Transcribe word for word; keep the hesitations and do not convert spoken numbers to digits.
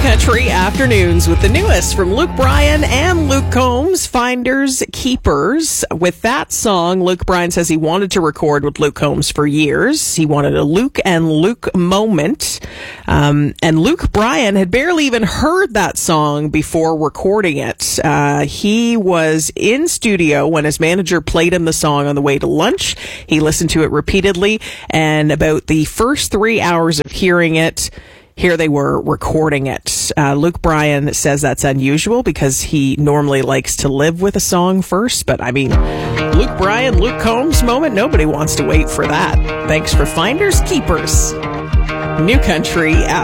Country Afternoons with the newest from Luke Bryan and Luke Combs, Finders Keepers. With that song, Luke Bryan says he wanted to record with Luke Combs for years. He wanted a Luke and Luke moment. Um, and Luke Bryan had barely even heard that song before recording it. Uh, he was in studio when his manager played him the song on the way to lunch. He listened to it repeatedly, and about the first three hours of hearing it, here they were recording it. Uh, Luke Bryan says that's unusual because he normally likes to live with a song first. But I mean, Luke Bryan, Luke Combs moment, nobody wants to wait for that. Thanks for Finders Keepers. New Country.